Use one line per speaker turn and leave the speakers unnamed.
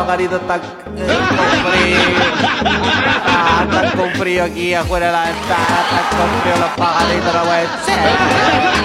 pajaritos están con frío. Están con frío aquí afuera de la ventana. Están con frío los pajaritos, no puede ser.